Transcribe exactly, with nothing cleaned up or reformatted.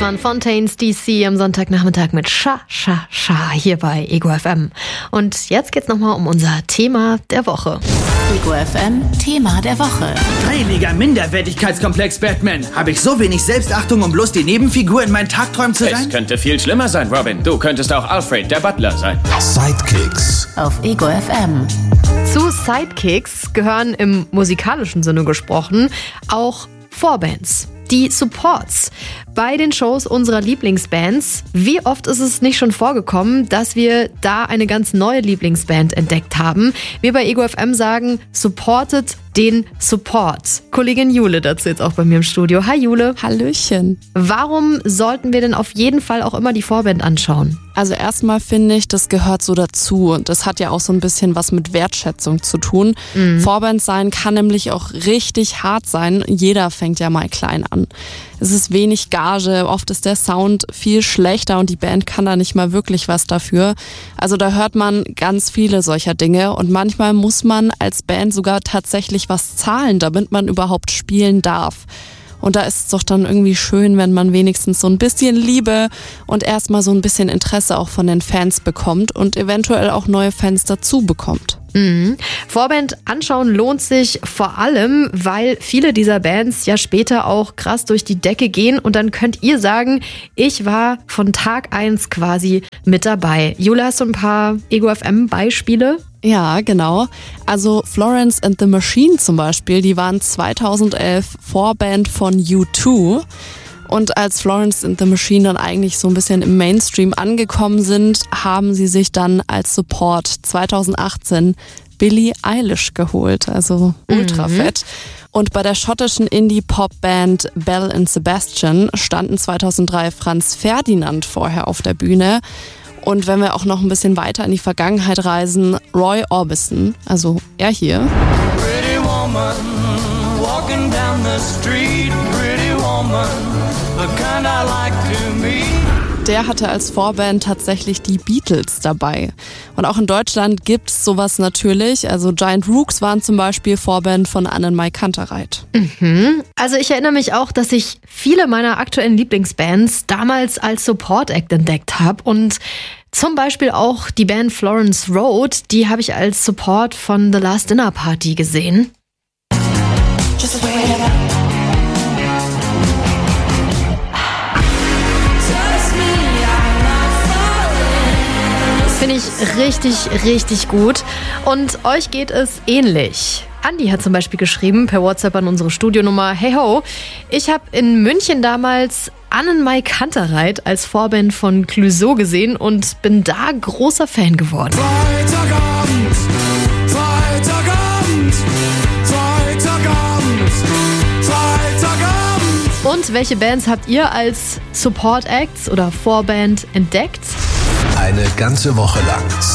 waren Fontaines D C am Sonntagnachmittag mit Scha, Scha, Scha hier bei Ego F M. Und jetzt geht's nochmal um unser Thema der Woche. Ego F M, Thema der Woche. Heiliger Minderwertigkeitskomplex Batman. Habe ich so wenig Selbstachtung, um bloß die Nebenfigur in meinen Tagträumen zu sein? Es könnte viel schlimmer sein, Robin. Du könntest auch Alfred, der Butler, sein. Sidekicks. Auf Ego F M. Zu Sidekicks gehören im musikalischen Sinne gesprochen auch Vorbands. Die Supports bei den Shows unserer Lieblingsbands. Wie oft ist es nicht schon vorgekommen, dass wir da eine ganz neue Lieblingsband entdeckt haben? Wir bei Ego F M sagen, supportet den Support. Kollegin Jule dazu jetzt auch bei mir im Studio. Hi Jule. Hallöchen. Warum sollten wir denn auf jeden Fall auch immer die Vorband anschauen? Also erstmal finde ich, das gehört so dazu und das hat ja auch so ein bisschen was mit Wertschätzung zu tun. Mhm. Vorband sein kann nämlich auch richtig hart sein. Jeder fängt ja mal klein an. Es ist wenig Gage, oft ist der Sound viel schlechter und die Band kann da nicht mal wirklich was dafür. Also da hört man ganz viele solcher Dinge und manchmal muss man als Band sogar tatsächlich was zahlen, damit man überhaupt spielen darf. Und da ist es doch dann irgendwie schön, wenn man wenigstens so ein bisschen Liebe und erstmal so ein bisschen Interesse auch von den Fans bekommt und eventuell auch neue Fans dazu bekommt. Mhm. Vorband anschauen lohnt sich vor allem, weil viele dieser Bands ja später auch krass durch die Decke gehen und dann könnt ihr sagen, ich war von Tag eins quasi mit dabei. Jule, hast du ein paar Ego F M Beispiele? Ja, genau. Also Florence and the Machine zum Beispiel, die waren zweitausendelf Vorband von U zwei. Und als Florence and the Machine dann eigentlich so ein bisschen im Mainstream angekommen sind, haben sie sich dann als Support zweitausendachtzehn Billie Eilish geholt, also ultra fett. Und bei der schottischen Indie-Pop-Band Belle and Sebastian standen zweitausenddrei Franz Ferdinand vorher auf der Bühne. Und wenn wir auch noch ein bisschen weiter in die Vergangenheit reisen, Roy Orbison, also er hier. Pretty woman, walking down the street, pretty woman, the kind I like to meet. Der hatte als Vorband tatsächlich die Beatles dabei. Und auch in Deutschland gibt's sowas natürlich. Also Giant Rooks waren zum Beispiel Vorband von Annenmai Kantereit. Mhm. Also ich erinnere mich auch, dass ich viele meiner aktuellen Lieblingsbands damals als Support-Act entdeckt habe. Und zum Beispiel auch die Band Florence Road, die habe ich als Support von The Last Dinner Party gesehen. Just wait it up. Finde ich richtig, richtig gut. Und euch geht es ähnlich. Andi hat zum Beispiel geschrieben per WhatsApp an unsere Studionummer: Hey ho, ich habe in München damals Annenmai Kantereit als Vorband von Clouseau gesehen und bin da großer Fan geworden. Freitagabend, Freitagabend, Freitagabend, Freitagabend. Und welche Bands habt ihr als Support Acts oder Vorband entdeckt? Eine ganze Woche lang